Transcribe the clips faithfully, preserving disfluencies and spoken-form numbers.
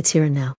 It's Here and Now.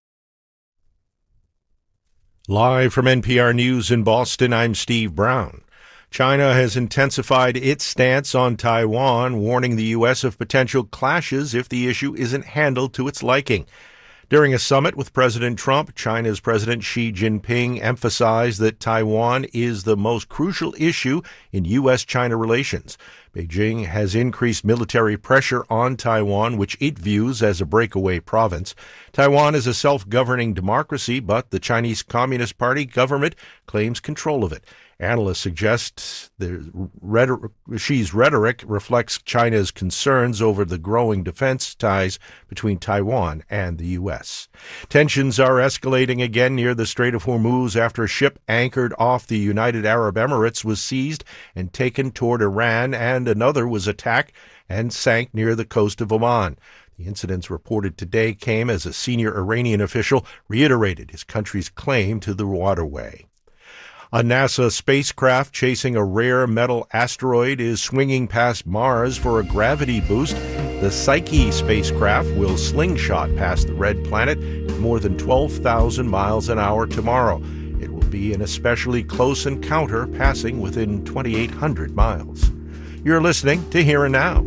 Live from N P R News in Boston, I'm Steve Brown. China has intensified its stance on Taiwan, warning the U S of potential clashes if the issue isn't handled to its liking. During a summit with President Trump, China's President Xi Jinping emphasized that Taiwan is the most crucial issue in U S China relations. Beijing has increased military pressure on Taiwan, which it views as a breakaway province. Taiwan is a self-governing democracy, but the Chinese Communist Party government claims control of it. Analysts suggest the rhetoric, Xi's rhetoric reflects China's concerns over the growing defense ties between Taiwan and the U S. Tensions are escalating again near the Strait of Hormuz after a ship anchored off the United Arab Emirates was seized and taken toward Iran, and another was attacked and sank near the coast of Oman. The incidents reported today came as a senior Iranian official reiterated his country's claim to the waterway. A NASA spacecraft chasing a rare metal asteroid is swinging past Mars for a gravity boost. The Psyche spacecraft will slingshot past the red planet at more than twelve thousand miles an hour tomorrow. It will be an especially close encounter, passing within twenty-eight hundred miles. You're listening to Here and Now.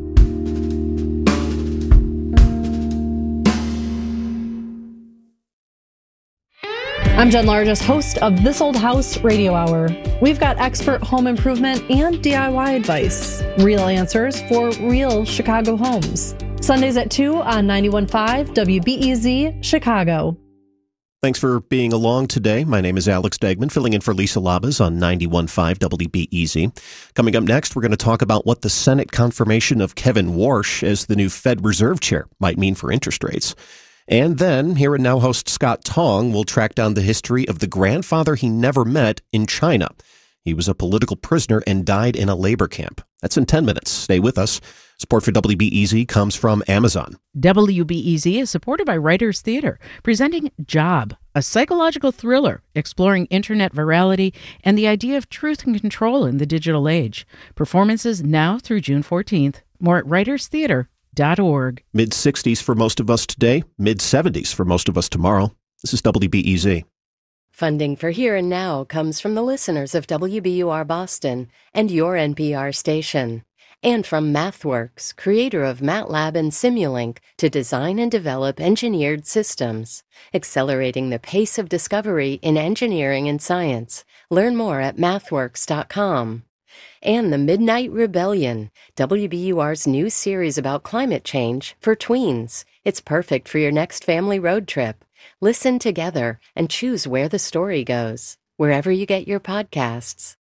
I'm Jen Largest, host of This Old House Radio Hour. We've got expert home improvement and D I Y advice. Real answers for real Chicago homes. Sundays at two on ninety-one point five W B E Z Chicago. Thanks for being along today. My name is Alex Degman, filling in for Lisa Labas on ninety-one point five W B E Z. Coming up next, we're going to talk about what the Senate confirmation of Kevin Warsh as the new Fed Reserve Chair might mean for interest rates. And then, Here and Now host Scott Tong will track down the history of the grandfather he never met in China. He was a political prisoner and died in a labor camp. That's in ten minutes. Stay with us. Support for W B E Z comes from Amazon. W B E Z is supported by Writers Theater, presenting Job, a psychological thriller exploring internet virality and the idea of truth and control in the digital age. Performances now through June fourteenth. More at writers theater dot org. mid-sixties for most of us today, mid-seventies for most of us tomorrow. This is W B E Z. Funding for Here and Now comes from the listeners of W B U R Boston and your N P R station. And from MathWorks, creator of MATLAB and Simulink, to design and develop engineered systems, accelerating the pace of discovery in engineering and science. Learn more at mathworks dot com. And The Midnight Rebellion, W B U R's new series about climate change for tweens. It's perfect for your next family road trip. Listen together and choose where the story goes, wherever you get your podcasts.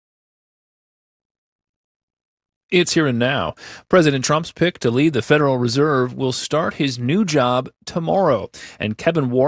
It's Here and Now. President Trump's pick to lead the Federal Reserve will start his new job tomorrow, and Kevin Warsh